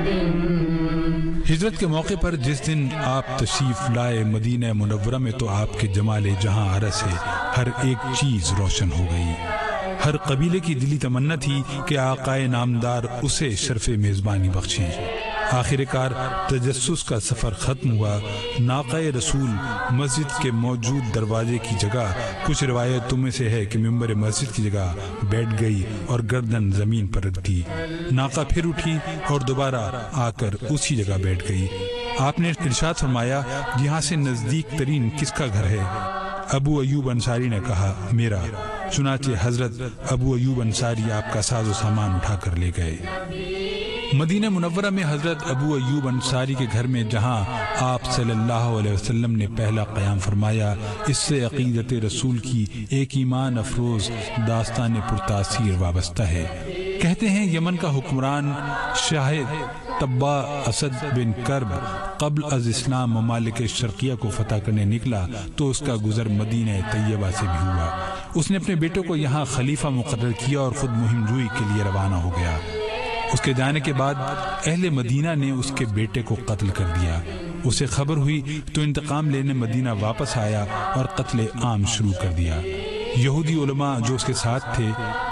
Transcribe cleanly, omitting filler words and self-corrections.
ہجرت کے موقع پر جس دن آپ تشریف لائے مدینہ منورہ میں تو آپ کے جمال جہاں آرا سے ہر ایک چیز روشن ہو گئی۔ ہر قبیلے کی دلی تمنا تھی کہ آقائے نامدار اسے شرف میزبانی بخشیں۔ آخر کار تجسس کا سفر ختم ہوا۔ ناقہ رسول مسجد کے موجود دروازے کی جگہ، کچھ روایتوں میں سے ہے کہ ممبر مسجد کی جگہ بیٹھ گئی اور گردن زمین پر رکھ دی۔ ناقہ پھر اٹھی اور دوبارہ آ کر اسی جگہ بیٹھ گئی۔ آپ نے ارشاد فرمایا، یہاں سے نزدیک ترین کس کا گھر ہے؟ ابو ایوب انصاری نے کہا، میرا۔ چنانچہ حضرت ابو ایوب انصاری آپ کا ساز و سامان اٹھا کر لے گئے۔ مدینہ منورہ میں حضرت ابو ایوب انصاری کے گھر میں جہاں آپ صلی اللہ علیہ وسلم نے پہلا قیام فرمایا، اس سے عقیدت رسول کی ایک ایمان افروز داستان پرتاثیر وابستہ ہے۔ کہتے ہیں یمن کا حکمران شاہ طبا اسد بن کرب قبل از اسلام ممالک شرقیہ کو فتح کرنے نکلا تو اس کا گزر مدینہ طیبہ سے بھی ہوا۔ اس نے اپنے بیٹے کو یہاں خلیفہ مقرر کیا اور خود مہم جوئی کے لیے روانہ ہو گیا۔ اس کے جانے کے بعد اہل مدینہ نے اس کے بیٹے کو قتل کر دیا۔ اسے خبر ہوئی تو انتقام لینے مدینہ واپس آیا اور قتل عام شروع کر دیا۔ یہودی علماء جو اس کے ساتھ تھے